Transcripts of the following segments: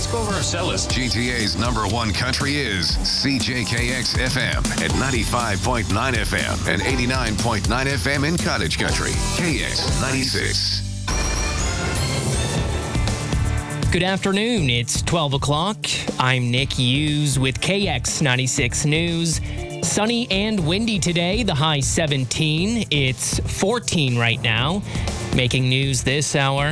Frisco Marcellus. GTA's #1 country is CJKX FM at 95.9 FM and 89.9 FM in Cottage Country. KX 96. Good afternoon. It's 12 o'clock. I'm Nick Hughes with KX 96 News. Sunny and windy today, the high 17. It's 14 right now. Making news this hour.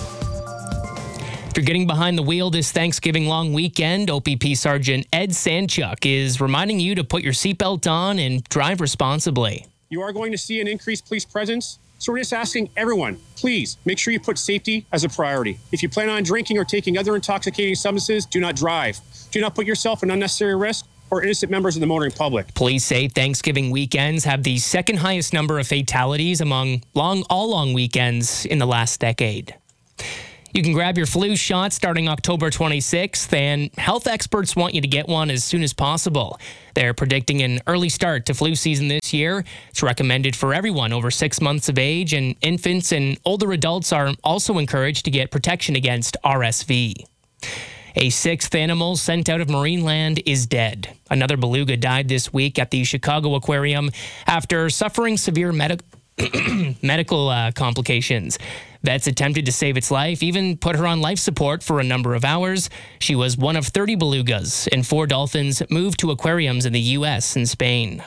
If you're getting behind the wheel this Thanksgiving long weekend, OPP Sergeant Ed Sanchuk is reminding you to put your seatbelt on and drive responsibly. You are going to see an increased police presence. So we're just asking everyone, please make sure you put safety as a priority. If you plan on drinking or taking other intoxicating substances, do not drive. Do not put yourself in unnecessary risk or innocent members of the motoring public. Police say Thanksgiving weekends have the second highest number of fatalities among all long weekends in the last decade. You can grab your flu shot starting October 26th, and health experts want you to get one as soon as possible. They're predicting an early start to flu season this year. It's recommended for everyone over 6 months of age, and infants and older adults are also encouraged to get protection against RSV. A sixth animal sent out of Marineland is dead. Another beluga died this week at the Chicago Aquarium after suffering severe medical complications. Vets attempted to save its life, even put her on life support for a number of hours. She was one of 30 belugas and 4 dolphins moved to aquariums in the U.S. and Spain.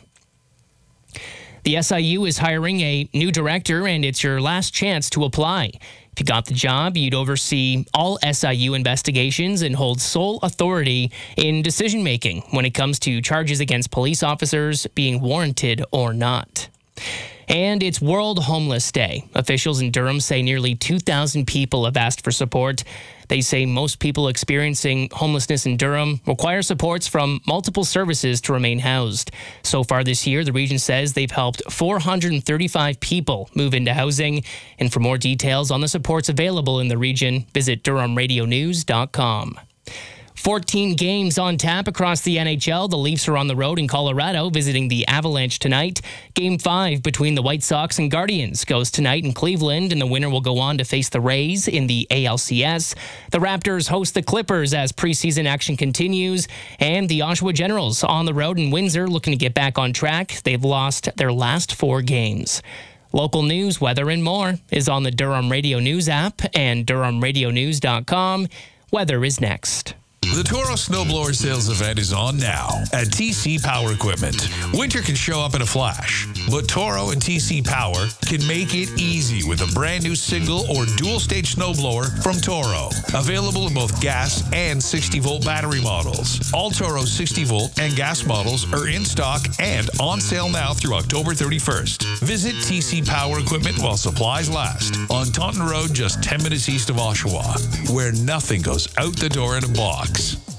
The SIU is hiring a new director, and it's your last chance to apply. If you got the job, you'd oversee all SIU investigations and hold sole authority in decision-making when it comes to charges against police officers being warranted or not. And it's World Homeless Day. Officials in Durham say nearly 2,000 people have asked for support. They say most people experiencing homelessness in Durham require supports from multiple services to remain housed. So far this year, the region says they've helped 435 people move into housing. And for more details on the supports available in the region, visit DurhamRadioNews.com. 14 games on tap across the NHL. The Leafs are on the road in Colorado, visiting the Avalanche tonight. Game 5 between the White Sox and Guardians goes tonight in Cleveland, and the winner will go on to face the Rays in the ALCS. The Raptors host the Clippers as preseason action continues, and the Oshawa Generals on the road in Windsor looking to get back on track. They've lost their last 4 games. Local news, weather, and more is on the Durham Radio News app and DurhamRadioNews.com. Weather is next. The Toro Snowblower Sales Event is on now at TC Power Equipment. Winter can show up in a flash, but Toro and TC Power can make it easy with a brand new single or dual-stage snowblower from Toro. Available in both gas and 60-volt battery models. All Toro 60-volt and gas models are in stock and on sale now through October 31st. Visit TC Power Equipment while supplies last on Taunton Road, just 10 minutes east of Oshawa, where nothing goes out the door in a box.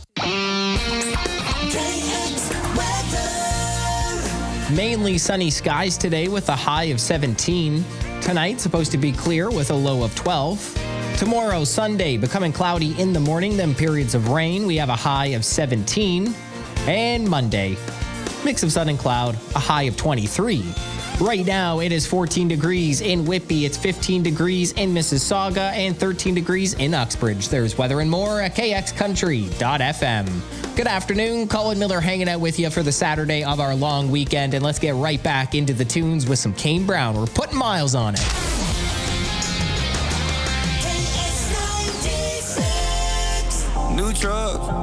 Mainly sunny skies today with a high of 17. Tonight, supposed to be clear with a low of 12. Tomorrow, Sunday, becoming cloudy in the morning, then periods of rain. We have a high of 17. And Monday, mix of sun and cloud, a high of 23. Right now, it is 14 degrees in Whitby. It's 15 degrees in Mississauga and 13 degrees in Uxbridge. There's weather and more at kxcountry.fm. Good afternoon. Colin Miller hanging out with you for the Saturday of our long weekend. And let's get right back into the tunes with some Kane Brown. We're putting miles on it. New truck.